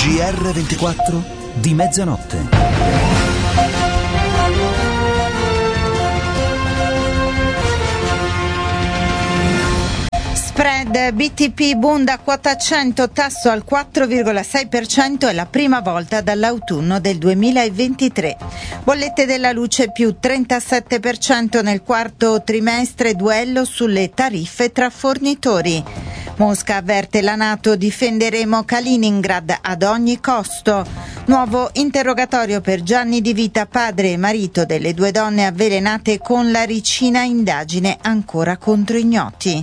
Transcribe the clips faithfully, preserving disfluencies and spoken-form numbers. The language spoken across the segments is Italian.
G R ventiquattro di mezzanotte. Spread B T P Bund a quota cento, tasso al quattro virgola sei per cento, è la prima volta dall'autunno del duemilaventitré. Bollette della luce più trentasette per cento nel quarto trimestre, duello sulle tariffe tra fornitori. Mosca avverte la NATO, difenderemo Kaliningrad ad ogni costo. Nuovo interrogatorio per Gianni Di Vita, padre e marito delle due donne avvelenate con la ricina, indagine ancora contro ignoti.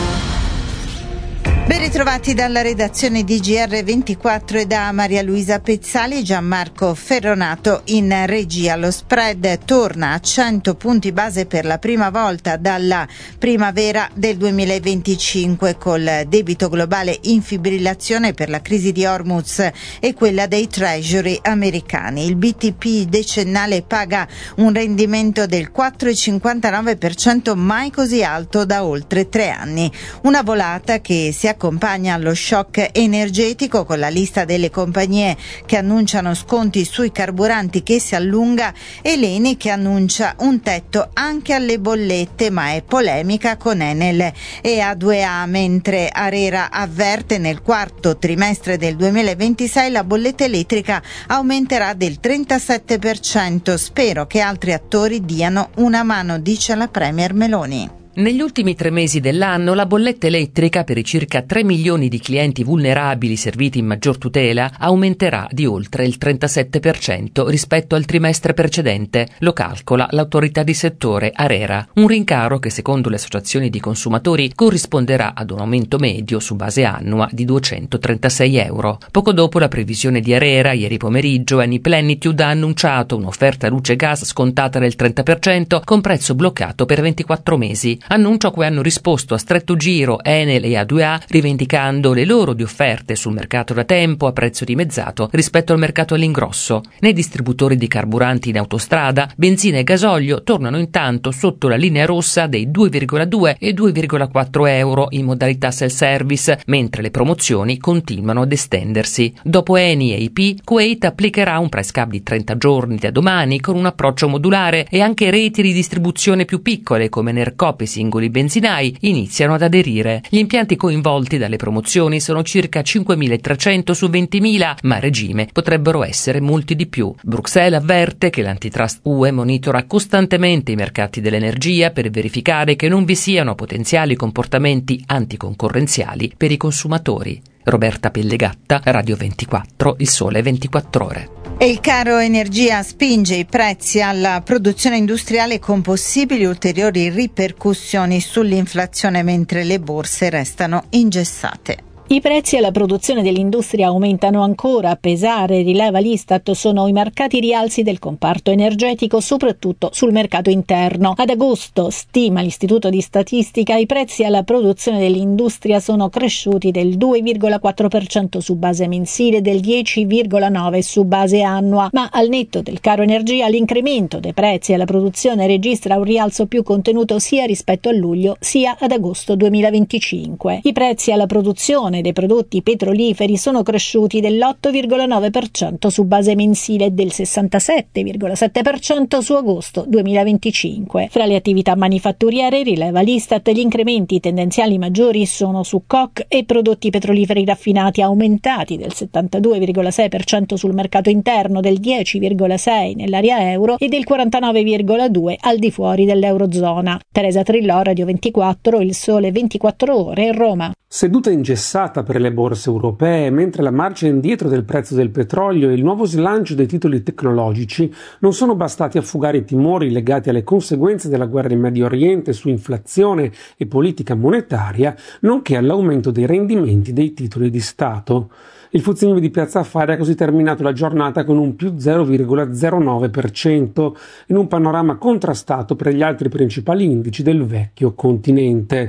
Ben ritrovati dalla redazione di G R ventiquattro e da Maria Luisa Pezzali e Gianmarco Ferronato in regia. Lo spread torna a cento punti base per la prima volta dalla primavera del duemilaventicinque, col debito globale in fibrillazione per la crisi di Hormuz e quella dei treasury americani. Il B T P decennale paga un rendimento del quattro virgola cinquantanove per cento, mai così alto da oltre tre anni. Una volata che si accompagna allo shock energetico, con la lista delle compagnie che annunciano sconti sui carburanti che si allunga e l'Eni che annuncia un tetto anche alle bollette, ma è polemica con Enel e A due A, mentre Arera avverte nel quarto trimestre del duemilaventisei la bolletta elettrica aumenterà del trentasette per cento. Spero che altri attori diano una mano, dice la Premier Meloni. Negli ultimi tre mesi dell'anno la bolletta elettrica per i circa tre milioni di clienti vulnerabili serviti in maggior tutela aumenterà di oltre il trentasette per cento rispetto al trimestre precedente, lo calcola l'autorità di settore Arera. Un rincaro che secondo le associazioni di consumatori corrisponderà ad un aumento medio su base annua di duecentotrentasei euro. Poco dopo la previsione di Arera, ieri pomeriggio Eni Plenitude ha annunciato un'offerta luce gas scontata del trenta per cento con prezzo bloccato per ventiquattro mesi. Annuncio a cui hanno risposto a stretto giro Enel e A due A, rivendicando le loro di offerte sul mercato da tempo a prezzo dimezzato rispetto al mercato all'ingrosso. Nei distributori di carburanti in autostrada, benzina e gasolio tornano intanto sotto la linea rossa dei due virgola due e due virgola quattro euro in modalità self-service, mentre le promozioni continuano ad estendersi. Dopo Eni e I P, Kuwait applicherà un price cap di trenta giorni da domani con un approccio modulare e anche reti di distribuzione più piccole come Nercop e singoli benzinai iniziano ad aderire. Gli impianti coinvolti dalle promozioni sono circa cinquemilatrecento su ventimila, ma a regime potrebbero essere molti di più. Bruxelles avverte che l'antitrust U E monitora costantemente i mercati dell'energia per verificare che non vi siano potenziali comportamenti anticoncorrenziali per i consumatori. Roberta Pellegatta, Radio ventiquattro, Il Sole ventiquattro Ore. E il caro energia spinge i prezzi alla produzione industriale con possibili ulteriori ripercussioni sull'inflazione, mentre le borse restano ingessate. I prezzi alla produzione dell'industria aumentano ancora. A pesare, rileva l'Istat, sono i marcati rialzi del comparto energetico, soprattutto sul mercato interno. Ad agosto, stima l'Istituto di Statistica, i prezzi alla produzione dell'industria sono cresciuti del due virgola quattro per cento su base mensile e del dieci virgola nove per cento su base annua, ma al netto del caro energia l'incremento dei prezzi alla produzione registra un rialzo più contenuto sia rispetto a luglio sia ad agosto duemilaventicinque. I prezzi alla produzione dei prodotti petroliferi sono cresciuti dell'otto virgola nove per cento su base mensile e del sessantasette virgola sette per cento su agosto duemilaventicinque. Fra le attività manifatturiere, rileva l'Istat, gli incrementi tendenziali maggiori sono su coke e prodotti petroliferi raffinati, aumentati del settantadue virgola sei per cento sul mercato interno, del dieci virgola sei per cento nell'area euro e del quarantanove virgola due per cento al di fuori dell'eurozona. Teresa Trillò, Radio ventiquattro, Il Sole ventiquattro Ore, Roma. Seduta ingessata per le borse europee, mentre la marcia indietro del prezzo del petrolio e il nuovo slancio dei titoli tecnologici non sono bastati a fugare i timori legati alle conseguenze della guerra in Medio Oriente su inflazione e politica monetaria, nonché all'aumento dei rendimenti dei titoli di Stato. Il F T S E di Piazza Affari ha così terminato la giornata con un più zero virgola zero nove per cento, in un panorama contrastato per gli altri principali indici del vecchio continente.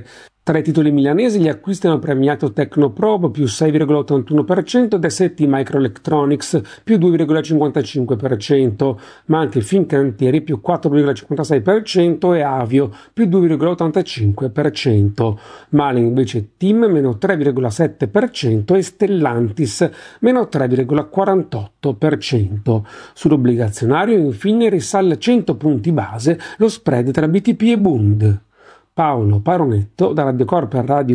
Tra i titoli milanesi gli acquisti hanno premiato Tecnoprobe più sei virgola ottantuno per cento ed S T Microelectronics più due virgola cinquantacinque per cento, ma anche Fincantieri più quattro virgola cinquantasei per cento e Avio più due virgola ottantacinque per cento. Male invece Tim meno tre virgola sette per cento e Stellantis meno tre virgola quarantotto per cento. Sull'obbligazionario infine risale cento punti base lo spread tra B T P e Bund. Paolo Paronetto da Radio Corp a Radio